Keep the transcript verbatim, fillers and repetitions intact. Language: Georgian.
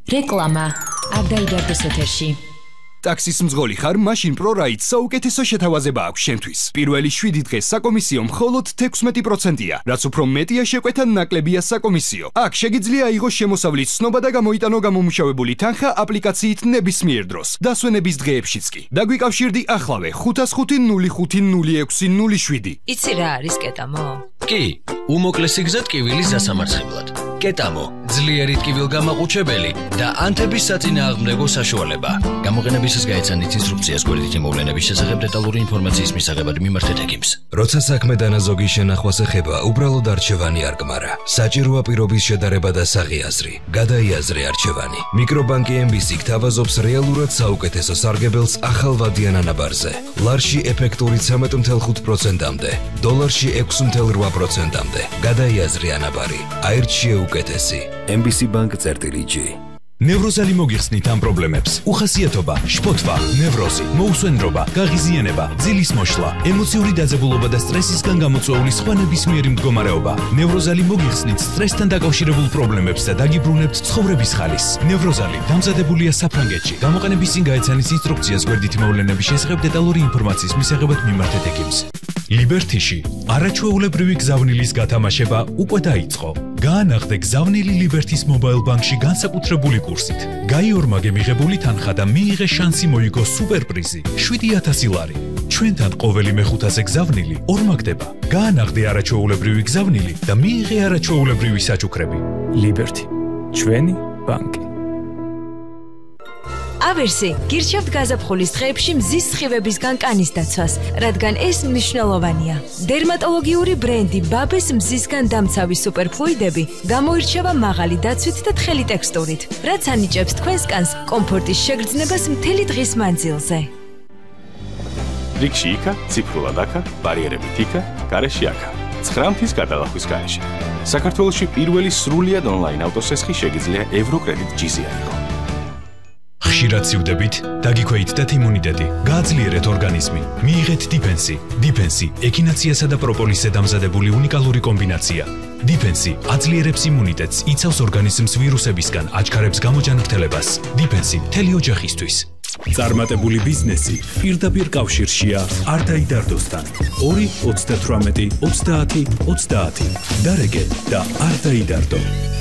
რეკლამა არ დაიდარდეს ეთერში. ტაქსის მძღოლი ხარ, მაშინ ProRide საუკეთესო შეთავაზება აქვს შენთვის. პირველი შვიდი დღე საკომისიო მხოლოდ თექვსმეტი პროცენტია, რაც უფრო მეტია შეკვეთა ნაკლებია საკომისიო. აქ შეგიძლია აიღოს შემოსავლის ცნობა და გამოიტანო გამომუშავებული თანხა აპლიკაციით ნებისმიერ დროს, დასვენების დღეებშიც კი. დაგვიკავშირდი ახლავე ხუთას ხუთი ნული ხუთი ნული ექვსი ნული შვიდი. იცი რა არის კეტამო? კი, უმოკლესი გზა ტკივილის დასამარცხებლად. კეტამო, ძლიერი ტკივილგამაყუჩებელი და ანთების საწინააღმდეგო საშუალება. გამოყენებისას გაეცანით ინსტრუქციას გვერდითი მოვლენების შესახებ დეტალური ინფორმაციის მისაღებად მიმართეთ ექიმს. როცა საქმე დანაზოგი შენახვას ეხება, უბრალოდ არჩევანი არ გმარა. საჭიროა პირობის შედარება და საღიაზრი. გადაიაზრე არჩევანი. მიკრობანკი ემ ბი სი გთავაზობს რეალურად საუკეთესო სარგებელს ახალვადიან ანაბარზე. ლარში ეფექტური ცამეტ ათი პროცენტამდე, დოლარში ექვსი ათი რვა პროცენტამდე. გადაიაზრე ანაბარი. აირჩიე უკეთესი. ემ ბი სი ბანკ წერტილი ჯი. ნევროზალი მოგიხსნით ამ პრობლემებს. უხასიათობა, შფოთვა, ნევროზი, მოუსვენრობა, გაღიზიანება, ძილის მოშლა, ემოციური დაძაბულობა და სტრესისგან გამოწვეული სხვა ნებისმიერი მდგომარეობა. ნევროზალი მოგიხსნით სტრესთან დაკავშირებულ პრობლემებს და დაგიბრუნებთ ცხოვრების ხალისს. ნევროზალი დამზადებულია საფრანგეთში. გამოყენების წინ გაეცანით ინსტრუქციას გვერდითი მოვლენების შესახებ დეტალური ინფორმაციის მისაღებად მიმართეთ ექიმს. ლიბერთიში არაჩვეულებრივი გზავნილის გათამაშება უკვე დაიწყო. გაანაღდე გზავნილი ლიბერთის მობაილ ბანკში განსაკუთრებული კურსით. გაიორმაგე მიღებული თანხა და მიიღე შანსი მოიგო სუპერპრიზი შვიდი ათასი ლარი. ჩვენთან ყოველი მეხუთასე გზავნილი ორმაგდება. გაანაღდე არაჩვეულებრივი გზავნილი და მიიღე არაჩვეულებრივი საჩუქრები. ლიბერთი, ჩვენი ბანკი. ავერსი გირჩევთ გაზაფხულის დღეებში მზის სხივებისგან კანის დაცვას, რადგან ეს მნიშვნელოვანია. დერმატოლოგიური ბრენდი ბაბეს მზისგან დამცავი სუპერფლუიდები გამოირჩევა მაღალი დაცვით და თხელი ტექსტურით, რაც ანიჭებს თქვენს კანს კომფორტის შეგრძნებას მთელი დღის მანძილზე. რიგში იქა, ციფრულად აქა, ბარიერებით იქა, გარეშე აქა. ცხრამთის გადალახვის გარეშე. საქართველოში პირველი სრულიად ონლაინ ავტოსესხი შეგიძლია ევროკრედიტ ჯიზე აიღო. ხშირად სივდებით, დაგიქვეითდეთ იმუნიტეტი, გააძლიერეთ ორგანიზმი, მიიღეთ დიფენსი. დიფენსი ექინაციასა და პროპოლისზე დამზადებული უნიკალური კომბინაცია. დიფენსი აძლიერებს იმუნიტეტს, იცავს ორგანიზმს ვირუსებისგან, აჩქარებს გამოჯანმრთელებას. დიფენსი მთელი ოჯახისთვის. წარმატებული ბიზნესი პირდაპირ კავშირშია არ დაიდარდოსთან. ორი ოცდათვრამეტი ოცდაათი ოცდაათი. დარეგე და არ დაიდარდო.